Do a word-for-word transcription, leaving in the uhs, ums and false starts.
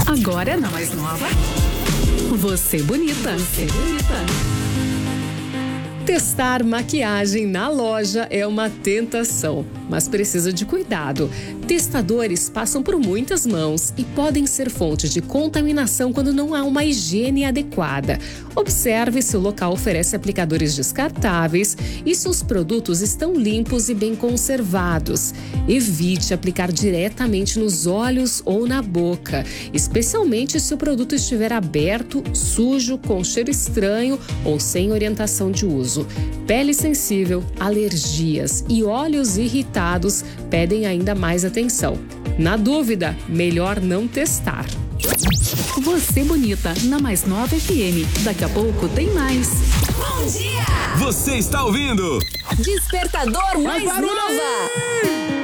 Agora na mais nova. Você bonita. Você bonita. Testar maquiagem na loja é uma tentação, mas precisa de cuidado. Testadores passam por muitas mãos e podem ser fonte de contaminação quando não há uma higiene adequada. Observe se o local oferece aplicadores descartáveis e se os produtos estão limpos e bem conservados. Evite aplicar diretamente nos olhos ou na boca, especialmente se o produto estiver aberto, sujo, com cheiro estranho ou sem orientação de uso. Pele sensível, alergias e olhos irritados pedem ainda mais atenção. Na dúvida, melhor não testar. Você bonita, na Mais Nova F M. Daqui a pouco tem mais. Bom dia! Você está ouvindo? Despertador Mais Nova!